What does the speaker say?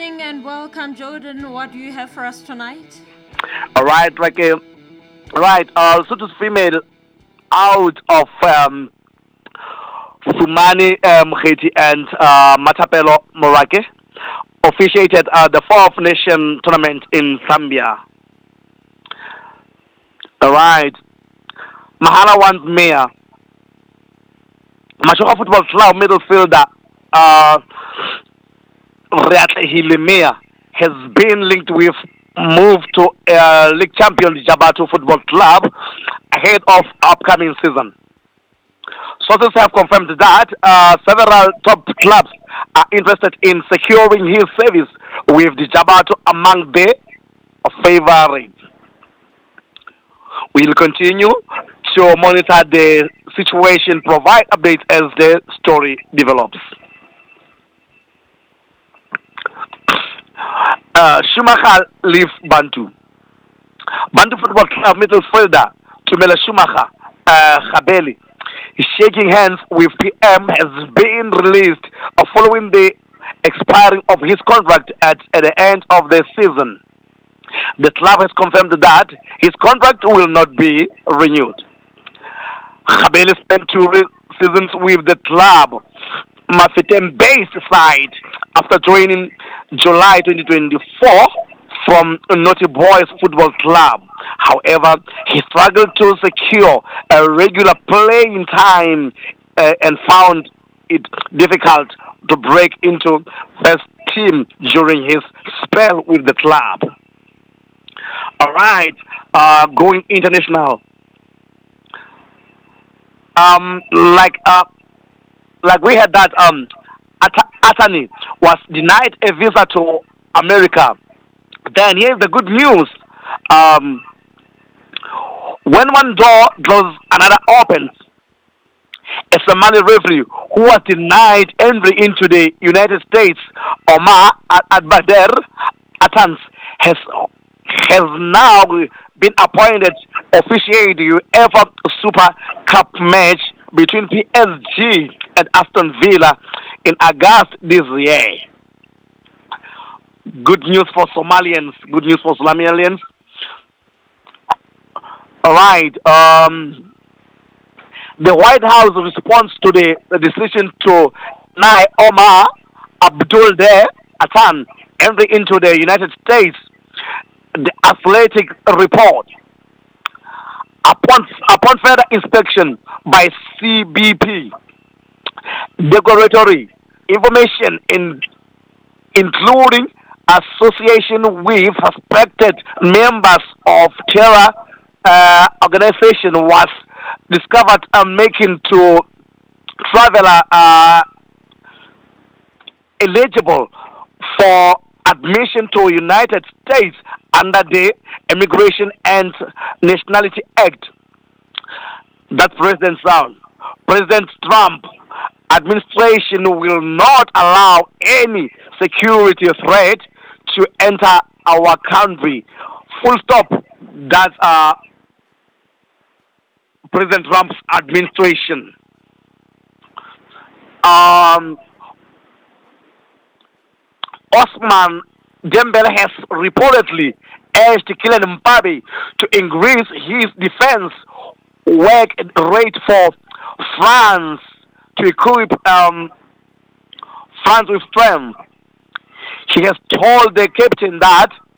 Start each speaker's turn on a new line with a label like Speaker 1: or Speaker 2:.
Speaker 1: evening and welcome, Jordan. What do you have for us tonight?
Speaker 2: All right, like right. Sutu's female out of Sumani Mkheti and Matapelo Morake officiated the fourth nation tournament in Zambia. All right, Mahala One's mayor, Mashoka Football Club midfielder, uh, Riatle Hilimea has been linked with move to league champion Jabato Football Club ahead of upcoming season. Sources have confirmed that several top clubs are interested in securing his service with the Jabato among the favorites. We'll continue to monitor the situation, provide updates as the story develops. Schumacher leaves Bantu. Bantu Football Club midfielder Tumela Schumacher Khabeli shaking hands with PM has been released following the expiring of his contract at the end of the season. The club has confirmed that his contract will not be renewed. Khabeli spent seasons with the club Mafitem-based side after joining July 2024 from Naughty Boys Football Club. However, he struggled to secure a regular playing time and found it difficult to break into first team during his spell with the club. All right, going international. Um, like uh, like we had that Atani was denied a visa to America. Then here's the good news. Um, when one door closes, another opens. A Somali referee who was denied entry into the United States, Omar Al-Badr Atans, has now been appointed officiate the UEFA Super Cup match between PSG and Aston Villa in August this year. Good news for Somalians. Good news for Somalians. All right. The White House responds to the decision to deny Omar Abdul There Atan entry into the United States. The Athletic report. Upon further inspection by CBP, declaratory information including association with suspected members of terror organization was discovered, making to traveler eligible for admission to United States under the Immigration and Nationality Act. That President Trump administration will not allow any security threat to enter our country. Full stop. That's President Trump's administration. Um, Osman Dembele has reportedly urged Kylian Mbappe to increase his defense work rate for France to equip France with strength. He has told the captain that